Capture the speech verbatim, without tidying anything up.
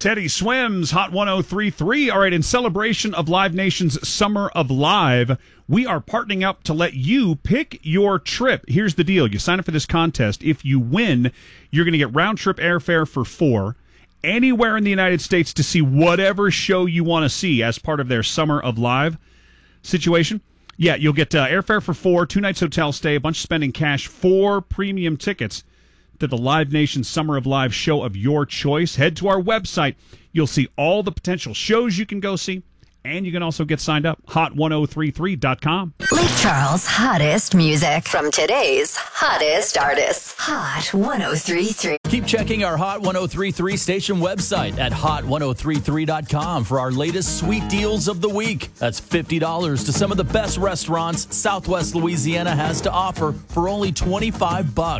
Teddy Swims, Hot ten thirty-three. All right, in celebration of Live Nation's Summer of Live, we are partnering up to let you pick your trip. Here's the deal. You sign up for this contest. If you win, you're going to get round-trip airfare for four anywhere in the United States to see whatever show you want to see as part of their Summer of Live situation. Yeah, you'll get uh, airfare for four, two nights hotel stay, a bunch of spending cash, four premium tickets to the Live Nation Summer of Live show of your choice. Head to our website. You'll see all the potential shows you can go see, and you can also get signed up. hot ten thirty-three dot com. Lake Charles' hottest music from today's hottest artists. Hot ten thirty-three. Keep checking our Hot ten thirty-three station website at hot ten thirty-three dot com for our latest sweet deals of the week. That's fifty dollars to some of the best restaurants Southwest Louisiana has to offer for only twenty-five bucks.